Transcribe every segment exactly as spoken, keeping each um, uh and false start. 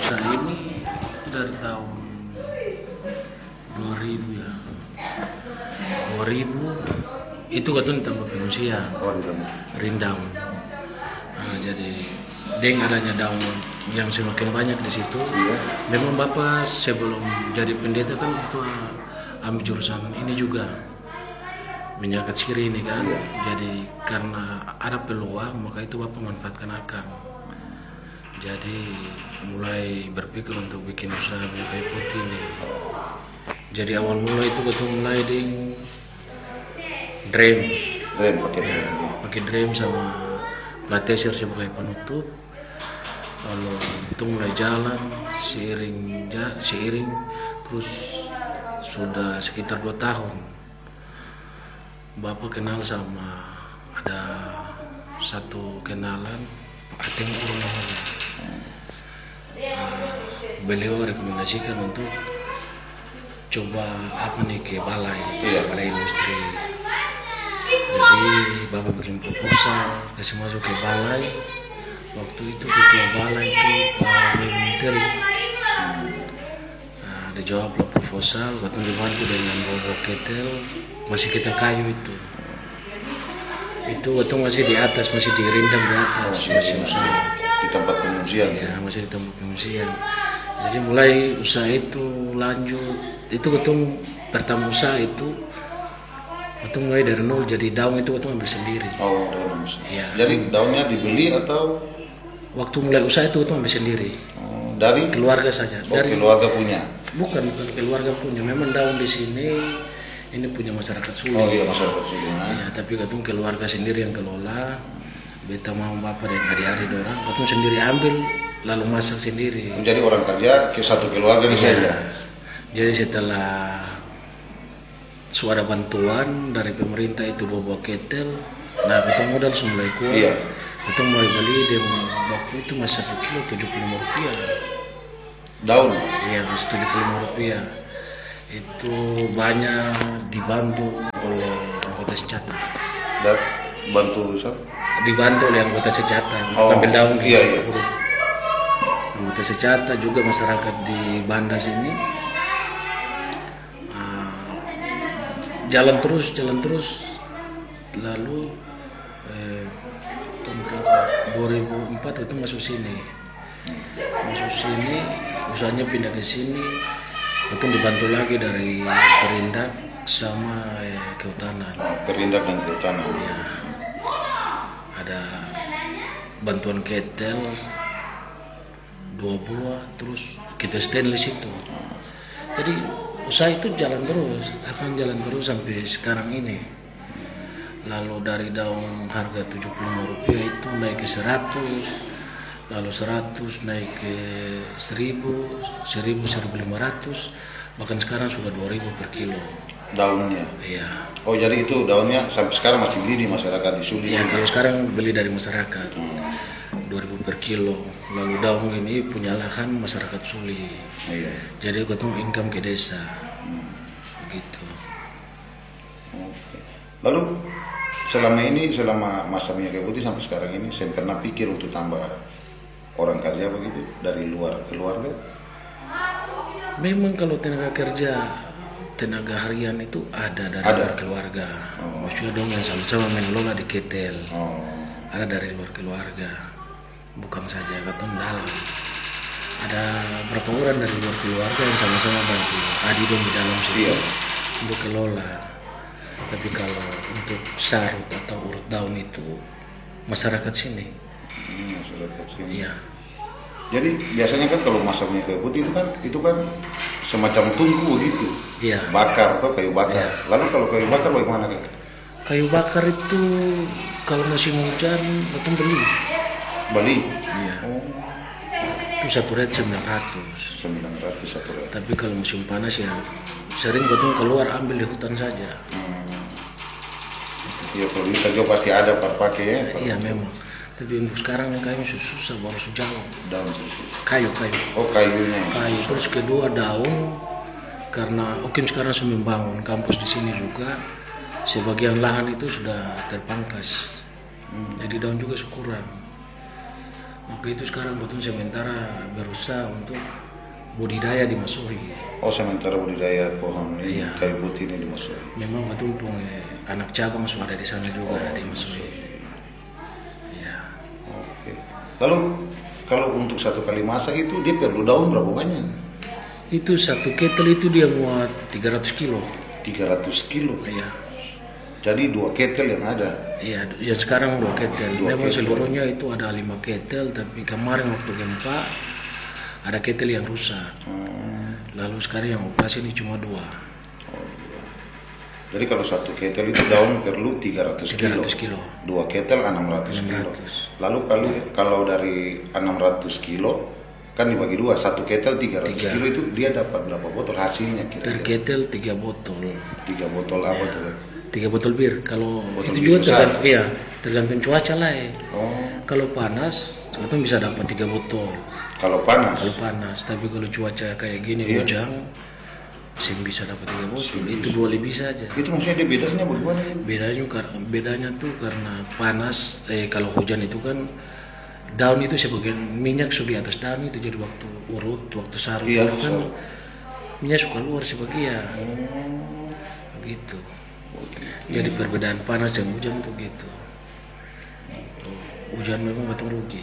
usaha ini itu dari tahun dua ribu ya. dua ribu itu katanya tambah pengungsian. Oh, Rindam. Nah, jadi dengan adanya daun yang semakin banyak di situ, iya. Memang Bapak sebelum jadi pendeta kan itu ambil jurusan ini juga minyak siri ini kan. Iya. Jadi karena ada peluang maka itu Bapak manfaatkan akang. Jadi mulai berpikir untuk bikin usaha minyak kayu putih ini. Jadi awal mula itu ketemu mulai di dream, Dream pakai ya, dream. pakai dream sama plateser sebagai penutup. Lalu itu mulai jalan seiring ja, seiring terus sudah sekitar dua tahun. Bapak kenal sama ada satu kenalan Pak Ateng Uru namanya. Nah, beliau rekomendasikan untuk coba apa nih ke balai, Iya. balai industri. Jadi Bapak bikin proposal kasih masuk ke balai. Waktu itu ketua balai itu Pak Menteri. Nah, dijawablah proposal, waktu dibantu dengan bobok ketel, masih ketel kayu itu. Itu waktu masih di atas, masih dirindam di atas, masih usaha. Di tempat pengungsian. Ya, masih di tempat pengungsian. Jadi mulai usaha itu lanjut. Itu waktu pertama usaha itu, waktu mulai dari nol jadi daun itu waktu ambil sendiri. Oh, daun. Iya. Jadi daunnya dibeli atau Waktu mulai usaha itu waktu ambil sendiri. oh, dari Keluarga saja. oh, Dari keluarga punya? bukan bukan keluarga punya. Memang daun di sini ini punya masyarakat Suli. Oh iya, masyarakat Suli. Ya, tapi katong keluarga sendiri yang kelola. Beta mau bapak dan adik-adik orang, katong sendiri ambil lalu masak sendiri. Menjadi orang kerja ke satu keluarga di saja. Jadi setelah suara bantuan dari pemerintah itu bawa ketel, nah kita modal mulai kuat. Iya. Kita mulai beli dan waktu itu masih satu kilo tujuh puluh lima rupiah. Daun. Iya, masih tujuh puluh lima rupiah. Itu banyak dibantu oleh anggota Secata. Dan bantu besar. Dibantu oleh anggota Secata. Oh, Ambil daun. iya, iya. Anggota Secata juga masyarakat di Banda sini. Ah, jalan terus, jalan terus. Lalu eh, tahun berapa? dua ribu empat itu masuk sini. Masuk sini, usahanya pindah ke sini. Itu dibantu lagi dari Perindak sama eh, Kehutanan. Perindak dan Kehutanan. Ya, ada bantuan ketel dua buah, terus kita stainless itu. Jadi usaha itu jalan terus, akan jalan terus sampai sekarang ini. Lalu dari daun harga tujuh puluh lima rupiah itu naik ke seratus, lalu seratus naik ke seribu, seribu, seribu lima ratus, bahkan sekarang sudah dua ribu per kilo. Daunnya. Iya. Oh, jadi itu daunnya sampai sekarang masih beli di masyarakat di Suli. Ya, kalau sekarang beli dari masyarakat dua ribu per kilo. Lalu daun ini punya lahan masyarakat Suli. Iya. Jadi ketemu income ke desa. Hmm. Begitu. Oke. Lalu selama ini, selama masa minyak kayu putih sampai sekarang ini, saya pernah pikir untuk tambah orang kerja begitu dari luar keluarga? Memang kalau tenaga kerja, tenaga harian itu ada dari Ada. luar keluarga. Oh. Maksudnya dong yang sama-sama mengelola di ketel. Oh. Ada dari luar keluarga. Bukan saja keton dalam. Ada berapa orang dari luar keluarga yang sama-sama bantu adi dong di dalam situ Iya. untuk kelola. Tapi kalau untuk sarut atau urut daun itu masyarakat sini. Hmm, masyarakat sini. Iya. Jadi biasanya kan kalau masak minyak kayu putih itu kan itu kan semacam tungku begitu. Iya. Bakar atau kayu bakar. Iya. Lalu kalau kayu bakar bagaimana kan? Kayu bakar itu kalau musim hujan betul beli. Beli. Iya. Oh, Itu satu red sembilan ratus. sembilan ratus satu red. Tapi kalau musim panas ya sering betul keluar ambil di hutan saja. Hmm. Ya kalau kita juga pasti ada par pakai ya. Iya memang. Tapi untuk sekarang yang kayu susah baru sejauh. Daun susu. Kayu kayu. Oh, kayunya. Kayu terus kedua daun karena Okim sekarang sudah membangun kampus di sini juga. Sebagian lahan itu sudah terpangkas. Hmm. Jadi daun juga kurang. Maka itu sekarang Kotong sementara berusaha untuk budidaya di Masohi. Oh, sementara budidaya pohon ini, Iya. kayu putih ini di Masohi. Memang Kotong punya anak cabang sudah ada di sana juga di Masohi. Iya. Oke. Lalu kalau untuk satu kali masak itu dia perlu daun berapa banyak? Itu satu ketel itu dia muat tiga ratus kilo. tiga ratus kilo. Iya. Jadi dua ketel yang ada. Iya, yang sekarang dua ketel. Dua Memang ketel. seluruhnya itu ada lima ketel, tapi kemarin waktu gempa ada ketel yang rusak. Hmm. Lalu sekarang yang operasi ini cuma dua. Jadi kalau satu ketel itu daun perlu tiga ratus kilo. tiga ratus kilo. Dua ketel enam ratus kilo. enam ratus. Lalu kalau kalau dari enam ratus kilo kan dibagi dua, satu ketel tiga ratus Tiga. kilo itu dia dapat berapa botol hasilnya Per kira-kira? ketel tiga botol. Tiga botol apa Ya. tuh? Tiga botol bir. Kalau Botol itu bir juga besar. tergantung, ya, tergantung cuaca lah ya. Oh, Kalau panas, itu bisa dapat tiga botol. kalau panas. Kalau panas, tapi kalau cuaca kayak gini Iya. hujan, sih bisa dapat tiga botol. Itu dua lebih saja. Itu maksudnya dia bedanya bagaimana? Bedanya kar- bedanya tuh karena panas, eh kalau hujan itu kan daun itu sebagian minyak sudah di atas daun itu, jadi waktu urut, waktu sarut Iya, itu kan sarut. minyak suka keluar sebagian. Oh, Begitu. oke. Jadi perbedaan panas dan hujan tuh gitu. Hujan memang gak rugi.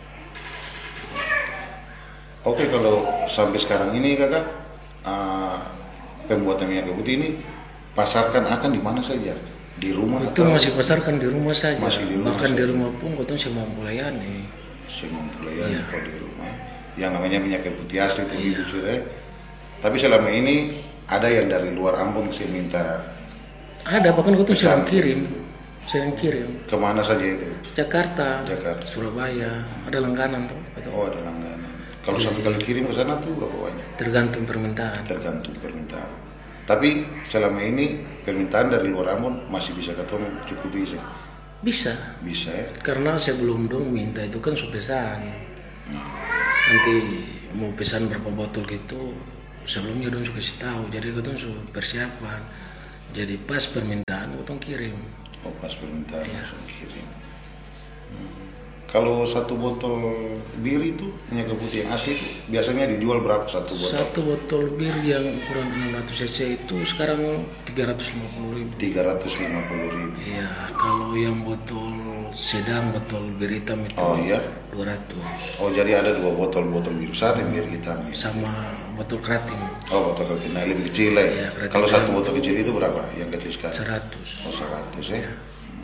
Oke, kalau sampai sekarang ini kakak uh, pembuatan minyak kayu putih ini pasarkan akan di mana saja? Di rumah Itu atau masih pasarkan di rumah saja. Masih di rumah Bahkan saja. di rumah pun kau tahu semua melayani. semua pelayan Iya. kalau di rumah? Yang namanya minyak kayu putih asli itu Iya. gitu sudah. Tapi selama ini ada yang dari luar Ambon saya minta Ada, bahkan kau tuh sering Pesan. kirim, sering kirim. kemana saja itu? Jakarta, Jakarta. Surabaya, ada langganan tuh. Atau Oh, ada langganan. Kalau Iya, satu iya. kali kirim ke sana tuh berapa banyak? tergantung permintaan. Tergantung permintaan. Tapi selama ini permintaan dari luar Ambon masih bisa ketemu cukup bisa. Bisa, Bisa ya. karena sebelum dong minta itu kan sudah pesan. Nanti mau pesan berapa botol gitu, sebelumnya dong suka kasih tahu. Jadi kita sudah persiapan. Jadi pas permintaan kita kirim. Oh, pas permintaan Iya. langsung kirim. Hmm. Kalau satu botol bir itu minyak kayu putih yang asli itu biasanya dijual berapa satu botol? Satu botol bir yang ukuran enam ratus cc itu sekarang tiga ratus lima puluh ribu. tiga ratus lima puluh ribu. Iya, kalau yang botol sedang, botol bir hitam itu Oh iya. dua ratus. Oh, jadi ada dua botol botol bir besar dan bir hitam. Ya? Sama botol kerating Oh, botol kecil, nah, lebih kecil ya. Iya, kerating Kalau satu yang- botol kecil itu berapa? Yang kecil sekali? seratus. Oh, seratus ya. Iya.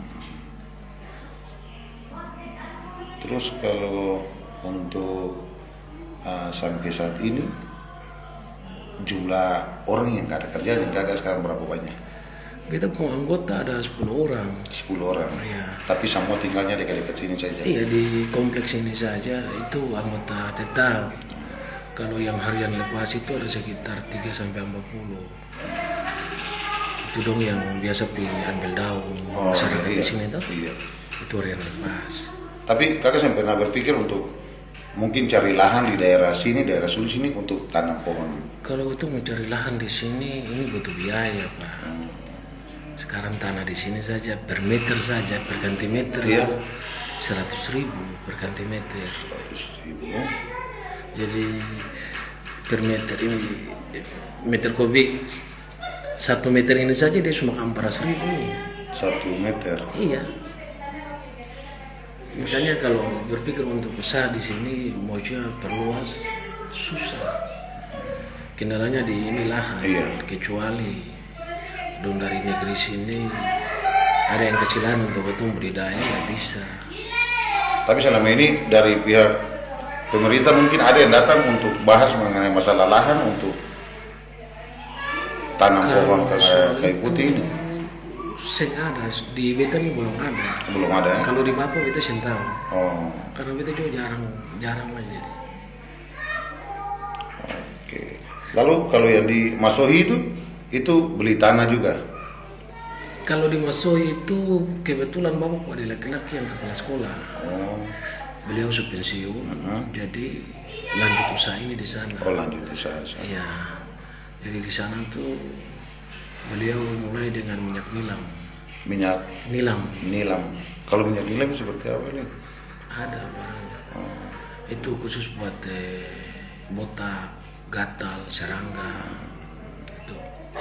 Terus kalau untuk uh, sampai saat ini jumlah orang yang gak ada kerja dan gagal sekarang berapa banyak? Kita punya anggota ada sepuluh orang. sepuluh orang. Iya. Tapi semua tinggalnya dekat-dekat sini saja. Iya, di kompleks ini saja itu anggota tetap. Kalau yang harian lepas itu ada sekitar tiga sampai empat puluh. Itu dong yang biasa pi ambil daun Oh, masyarakat iya. di sini tuh. Iya. Itu harian lepas. Tapi kakak sampai pernah berpikir untuk mungkin cari lahan di daerah sini, daerah Sulu sini untuk tanam pohon. Kalau itu mau cari lahan di sini, ini butuh biaya, Pak. Sekarang tanah di sini saja per meter saja, per ganti meter Iya. itu seratus ribu per ganti meter. seratus ribu. Jadi per meter ini meter kubik satu meter ini saja dia cuma empat ratus ribu. Satu meter. Iya. Makanya kalau berpikir untuk usaha di sini maunya perluas susah. Kendalanya di ini lahan. Iya. Kecuali dong dari negeri sini ada yang kecilan untuk itu budidaya nggak bisa. Tapi selama ini dari pihak pemerintah mungkin ada yang datang untuk bahas mengenai masalah lahan untuk tanam pohon Kalau kayak soal kayu putih itu, ini. sing ada di beta ini belum ada. Belum ada ya? Kalau di Papua kita sing tahu. Oh, Karena beta juga jarang jarang aja. Jadi. oke. Lalu kalau yang di Masohi itu, itu beli tanah juga? Kalau di Masohi itu kebetulan bapak ada laki-laki yang kepala sekolah. Oh, Beliau sudah pensiun, Mhm. jadi lanjut usaha ini di sana. oh lanjut usaha. Iya. Jadi di sana tuh beliau mulai dengan minyak nilam. Minyak Nilam nilam. Kalau minyak nilam seperti apa nih? ada barangnya. Oh. Itu khusus buat eh, botak, gatal, serangga. Itu.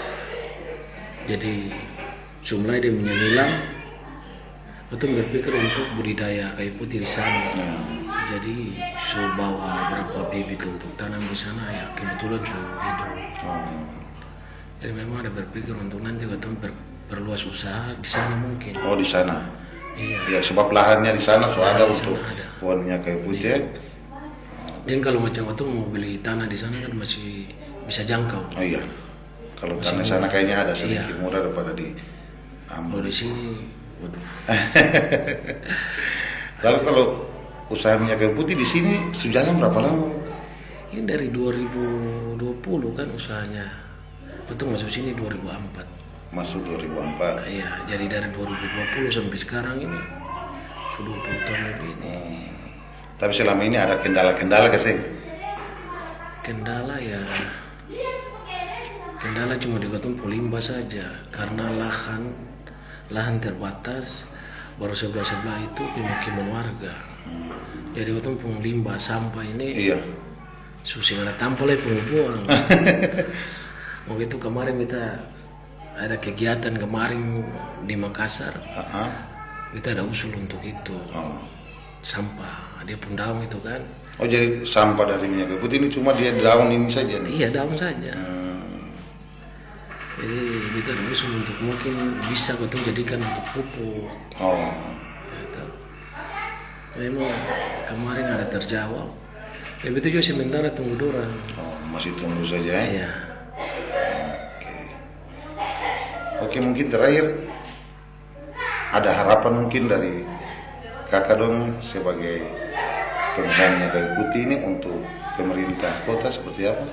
Jadi mulai dia menyelilang, betul berpikir untuk budidaya kayu putih di sana. Hmm. Jadi so bawa berapa bibit untuk tanam di sana ya kebetulan so hidup. Hmm. Jadi memang ada berpikir untuk nanti betul per, perluas usaha di sana mungkin. Oh di sana. Iya. Ya sebab lahannya di sana so ada untuk pohonnya kayu putih. Dan kalau macam itu mau beli tanah di sana kan masih bisa jangkau. Oh iya. Kalau tanah di sana kayaknya ada sedikit iya. Murah daripada di Ambon. Kalau di sini, waduh. Lalu kalau usaha minyak kayu putih di sini sujalan berapa lama? Ini dari dua ribu dua puluh kan usahanya. Betul masuk sini dua ribu empat. Masuk dua ribu empat. Nah, iya, jadi dari dua ribu dua puluh sampai sekarang ini sudah dua puluh tahun lebih ini. Hmm. Tapi selama ini ada kendala-kendala ke sih? Kendala ya, kendala cuma di Gotong Pulimba saja karena lahan lahan terbatas, baru sebelah-sebelah itu pemukiman warga. Hmm. Jadi Gotong Pulimba sampah ini iya. susah ada tampil ya pengumpulan. Mau itu kemarin kita ada kegiatan kemarin di Makassar, uh-huh. kita ada usul untuk itu. Oh. Sampah, dia pun daun itu kan. Oh jadi sampah dari minyak kayu putih ini cuma dia daun ini saja nih? Iya daun saja. Hmm. Jadi kita ada usul untuk mungkin bisa betul jadikan untuk pupuk. Oh. Gitu. Memang kemarin ada terjawab. Ya betul juga sementara tunggu dorang. Oh masih tunggu saja ya? Iya. Oke. Oke mungkin terakhir ada harapan mungkin dari kakak dong sebagai pengusaha minyak kayu putih ini untuk pemerintah kota seperti apa?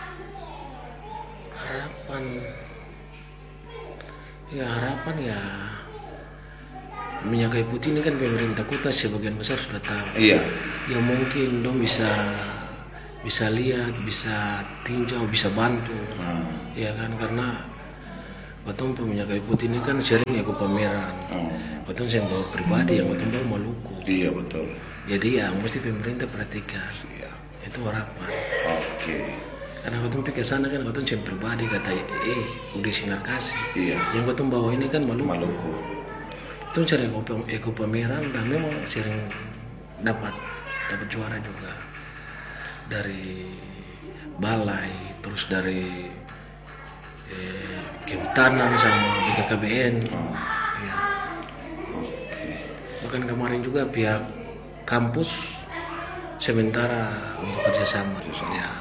Harapan, ya harapan ya minyak kayu putih ini kan pemerintah kota sebagian besar sudah tahu. Iya. Ya mungkin dong bisa bisa lihat, bisa tinjau, bisa bantu, hmm. ya kan karena Gotong minyak kayu putih ini kan sering ya ke pameran. Oh. Gotong saya bawa pribadi yang Gotong bawa Maluku. Iya betul. Jadi ya mesti pemerintah perhatikan. Iya. Itu harapan. Oke. Okay. Karena Gotong pikir sana kan Gotong saya pribadi kata eh udah sinar kasih. Iya. Yang Gotong bawa ini kan Maluku. Maluku. Itu sering ikut pameran dan memang sering dapat dapat juara juga dari balai terus dari Eh, kehutanan sama B K K B N. Oh. Ya. Bahkan kemarin juga pihak kampus sementara untuk kerjasama. Ya.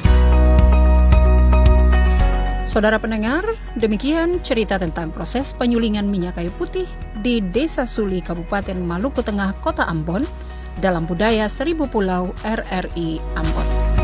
Saudara pendengar, demikian cerita tentang proses penyulingan minyak kayu putih di Desa Suli, Kabupaten Maluku Tengah, Kota Ambon dalam budaya Seribu Pulau R R I Ambon.